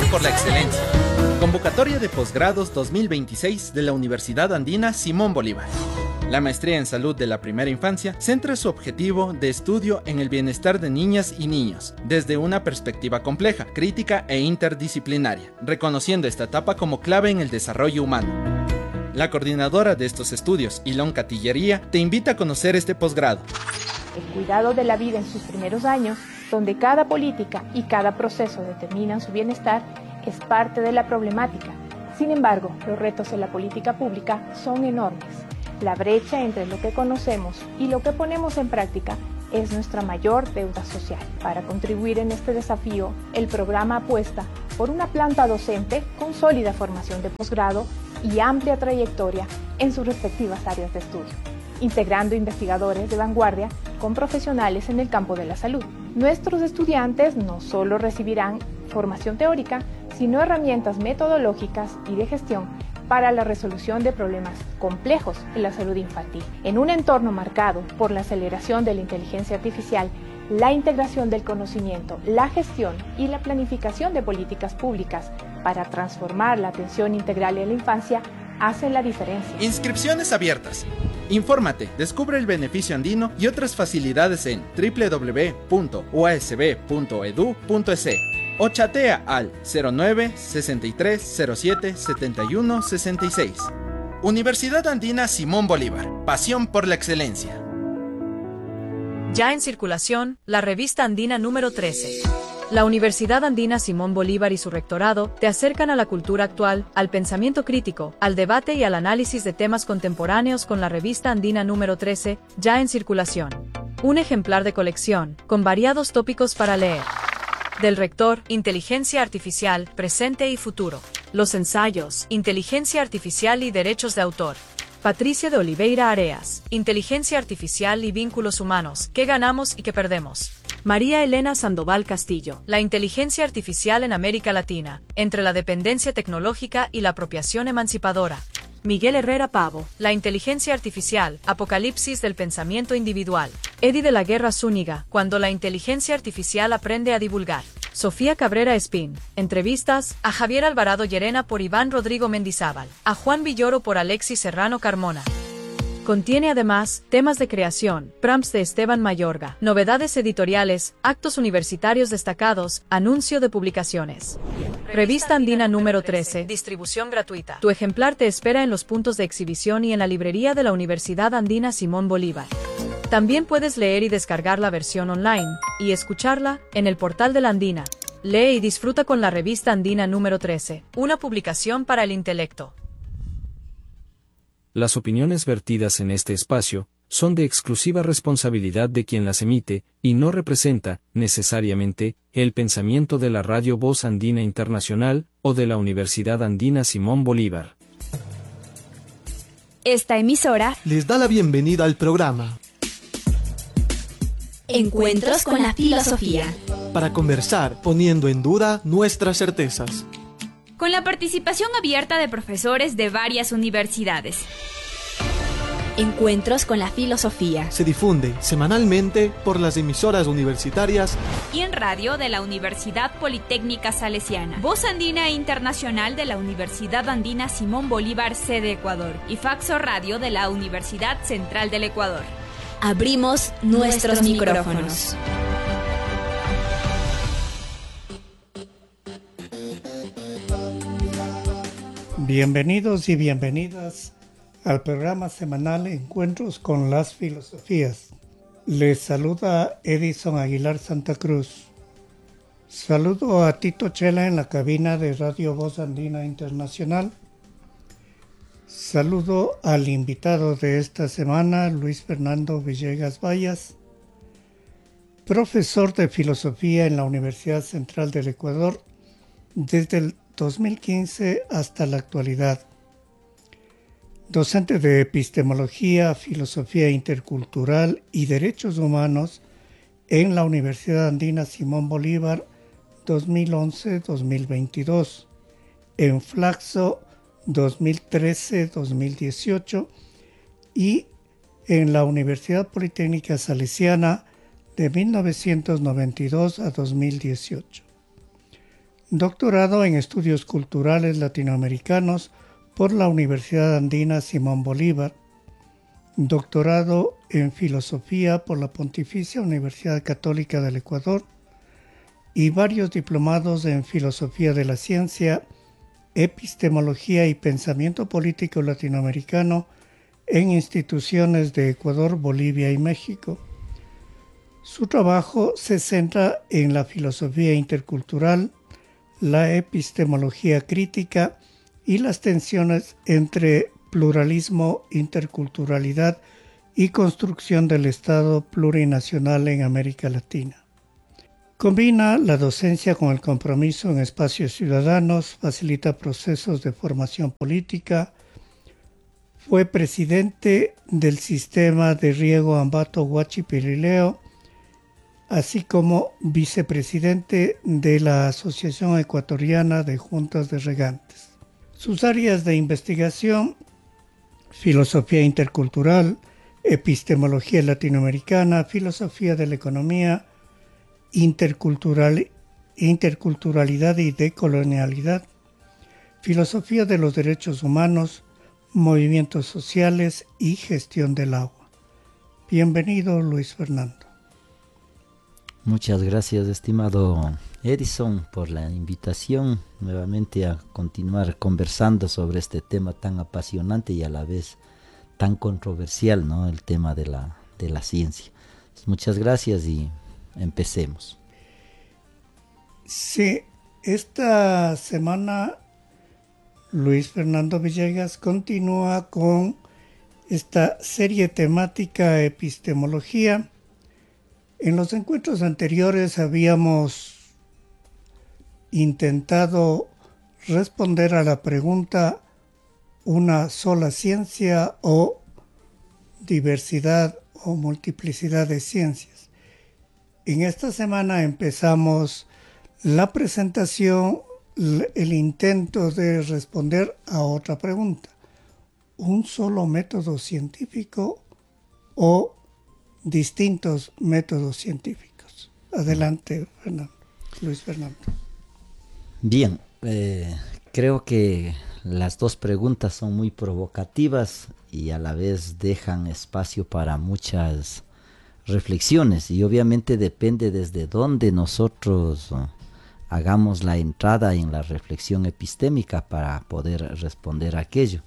por la excelencia. Convocatoria de posgrados 2026 de la Universidad Andina Simón Bolívar. La maestría en salud de la primera infancia centra su objetivo de estudio en el bienestar de niñas y niños, desde una perspectiva compleja, crítica e interdisciplinaria, reconociendo esta etapa como clave en el desarrollo humano. La coordinadora de estos estudios, Ilón Catillería, te invita a conocer este posgrado. El cuidado de la vida en sus primeros años, donde cada política y cada proceso determinan su bienestar, es parte de la problemática. Sin embargo, los retos en la política pública son enormes. La brecha entre lo que conocemos y lo que ponemos en práctica es nuestra mayor deuda social. Para contribuir en este desafío, el programa apuesta por una planta docente con sólida formación de posgrado y amplia trayectoria en sus respectivas áreas de estudio, integrando investigadores de vanguardia con profesionales en el campo de la salud. Nuestros estudiantes no solo recibirán formación teórica, sino herramientas metodológicas y de gestión para la resolución de problemas complejos en la salud infantil. En un entorno marcado por la aceleración de la inteligencia artificial, la integración del conocimiento, la gestión y la planificación de políticas públicas para transformar la atención integral en la infancia hacen la diferencia. Inscripciones abiertas. Infórmate, descubre el beneficio andino y otras facilidades en www.uasb.edu.es o chatea al 09 63 07 71 66. Universidad Andina Simón Bolívar. Pasión por la excelencia. Ya en circulación, la revista andina número 13. La Universidad Andina Simón Bolívar y su rectorado te acercan a la cultura actual, al pensamiento crítico, al debate y al análisis de temas contemporáneos con la revista andina número 13, ya en circulación. Un ejemplar de colección, con variados tópicos para leer. Del rector, Inteligencia Artificial, Presente y Futuro. Los ensayos, Inteligencia Artificial y Derechos de Autor. Patricia de Oliveira Areas, Inteligencia Artificial y Vínculos Humanos, ¿qué ganamos y qué perdemos? María Elena Sandoval Castillo, la inteligencia artificial en América Latina, entre la dependencia tecnológica y la apropiación emancipadora. Miguel Herrera Pavo, la inteligencia artificial, apocalipsis del pensamiento individual. Eddie de la Guerra Zúñiga, cuando la inteligencia artificial aprende a divulgar. Sofía Cabrera Espín, entrevistas a Javier Alvarado Llerena por Iván Rodrigo Mendizábal, a Juan Villoro por Alexis Serrano Carmona. Contiene además temas de creación, prompts de Esteban Mayorga, novedades editoriales, actos universitarios destacados, anuncio de publicaciones. Revista Andina número 13, distribución gratuita. Tu ejemplar te espera en los puntos de exhibición y en la librería de la Universidad Andina Simón Bolívar. También puedes leer y descargar la versión online, y escucharla, en el portal de la Andina. Lee y disfruta con la revista Andina número 13, una publicación para el intelecto. Las opiniones vertidas en este espacio son de exclusiva responsabilidad de quien las emite, y no representa, necesariamente, el pensamiento de la Radio Voz Andina Internacional o de la Universidad Andina Simón Bolívar. Esta emisora les da la bienvenida al programa Encuentros con la Filosofía, para conversar poniendo en duda nuestras certezas, con la participación abierta de profesores de varias universidades. Encuentros con la Filosofía se difunde semanalmente por las emisoras universitarias y en radio de la Universidad Politécnica Salesiana, Voz Andina Internacional de la Universidad Andina Simón Bolívar, sede Ecuador, y Faxo Radio de la Universidad Central del Ecuador. Abrimos nuestros micrófonos. Bienvenidos y bienvenidas al programa semanal Encuentros con las Filosofías. Les saluda Edison Aguilar Santa Cruz. Saludo a Tito Chela en la cabina de Radio Voz Andina Internacional. Saludo al invitado de esta semana, Luis Fernando Villegas Vallas, profesor de filosofía en la Universidad Central del Ecuador desde el 2015 hasta la actualidad. Docente de epistemología, filosofía intercultural y derechos humanos en la Universidad Andina Simón Bolívar 2011-2022, en Flaxo 2013-2018 y en la Universidad Politécnica Salesiana de 1992 a 2018. doctorado en Estudios Culturales Latinoamericanos por la Universidad Andina Simón Bolívar, doctorado en Filosofía por la Pontificia Universidad Católica del Ecuador y varios diplomados en Filosofía de la Ciencia, Epistemología y Pensamiento Político Latinoamericano en instituciones de Ecuador, Bolivia y México. Su trabajo se centra en la filosofía intercultural, la epistemología crítica y las tensiones entre pluralismo, interculturalidad y construcción del Estado plurinacional en América Latina. Combina la docencia con el compromiso en espacios ciudadanos, facilita procesos de formación política. Fue presidente del sistema de riego Ambato Huachipirileo, así como vicepresidente de la Asociación Ecuatoriana de Juntas de Regantes. Sus áreas de investigación: filosofía intercultural, epistemología latinoamericana, filosofía de la economía, interculturalidad y decolonialidad, filosofía de los derechos humanos, movimientos sociales y gestión del agua. Bienvenido, Luis Fernando. Muchas gracias, estimado Edison, por la invitación nuevamente a continuar conversando sobre este tema tan apasionante y a la vez tan controversial, ¿no? El tema de la ciencia. Entonces, muchas gracias y empecemos. Sí, esta semana Luis Fernando Villegas continúa con esta serie temática epistemología. En los encuentros anteriores habíamos intentado responder a la pregunta: ¿una sola ciencia o diversidad o multiplicidad de ciencias? En esta semana empezamos la presentación, el intento de responder a otra pregunta: ¿un solo método científico o distintos métodos científicos? Adelante, Luis Fernando. Bien, creo que las dos preguntas son muy provocativas y a la vez dejan espacio para muchas reflexiones, y obviamente depende desde dónde nosotros hagamos la entrada en la reflexión epistémica para poder responder a aquello.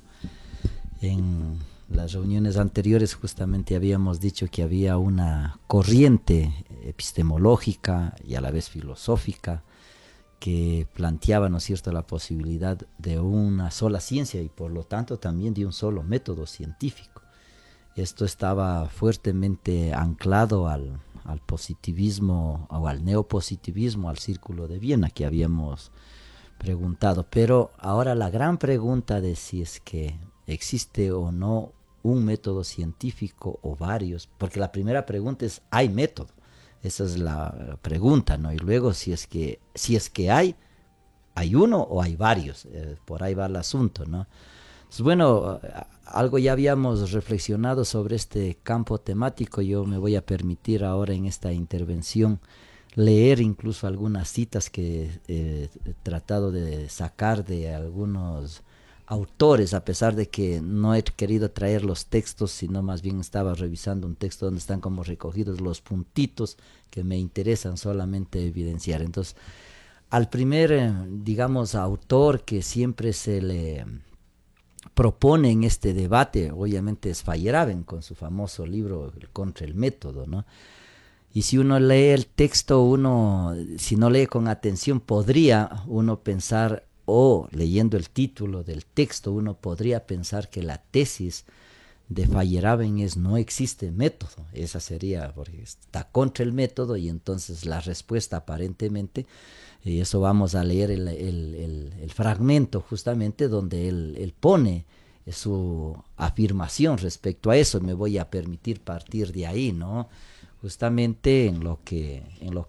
En las reuniones anteriores justamente habíamos dicho que había una corriente epistemológica y a la vez filosófica que planteaba, ¿no es cierto?, la posibilidad de una sola ciencia y por lo tanto también de un solo método científico. Esto estaba fuertemente anclado al positivismo o al neopositivismo, al Círculo de Viena que habíamos preguntado. Pero ahora la gran pregunta de si es que existe o no un método científico o varios, porque la primera pregunta es: ¿hay método? Esa es la pregunta, ¿no? Y luego si es que hay uno o hay varios, por ahí va el asunto, ¿no? Entonces, bueno, algo ya habíamos reflexionado sobre este campo temático. Yo me voy a permitir ahora en esta intervención leer incluso algunas citas que he tratado de sacar de algunos autores, a pesar de que no he querido traer los textos, sino más bien estaba revisando un texto donde están como recogidos los puntitos que me interesan solamente evidenciar. Entonces, al primer, digamos, autor que siempre se le propone en este debate, obviamente es Feyerabend, con su famoso libro Contra el método, ¿no? Y si uno lee el texto, si no lee con atención, podría uno pensar, o leyendo el título del texto, uno podría pensar que la tesis de Feyerabend es: no existe método. Esa sería, porque está contra el método, y entonces la respuesta aparentemente, y eso vamos a leer el fragmento justamente donde él pone su afirmación respecto a eso. Me voy a permitir partir de ahí, ¿no? Justamente en lo que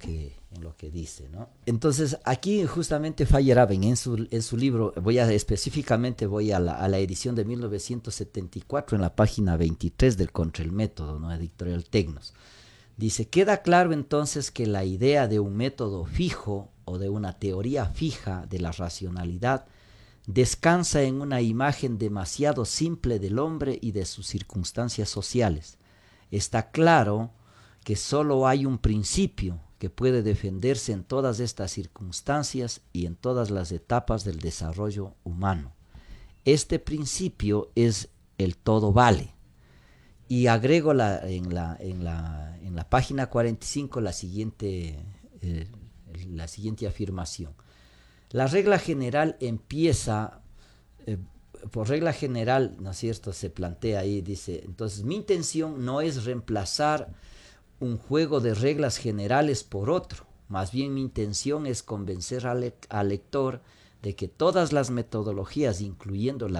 dice, ¿no? Entonces, aquí justamente Feyerabend en su libro, voy a la edición de 1974, en la página 23 del Contra el método, ¿no? Editorial Tegnos. Dice: queda claro entonces que la idea de un método fijo o de una teoría fija de la racionalidad descansa en una imagen demasiado simple del hombre y de sus circunstancias sociales. Está claro que solo hay un principio que puede defenderse en todas estas circunstancias y en todas las etapas del desarrollo humano. Este principio es el todo vale. Y agrego en la página 45 la siguiente afirmación. La regla general empieza, por regla general, ¿no es cierto?, se plantea ahí, dice, entonces mi intención no es reemplazar un juego de reglas generales por otro, más bien mi intención es convencer al lector de que todas las metodologías, incluyendo la